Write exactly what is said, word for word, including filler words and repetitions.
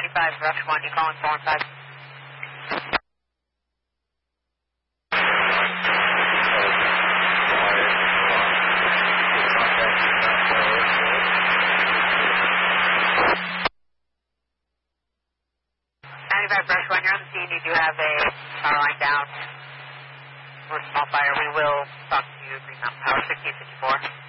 ninety-five, Rush one, you calling four one five? ninety-five, Rush one, you're on the scene, you do have a power line down. We're a small fire, we will talk to you, Green Mountain Power, sixteen fifty-four.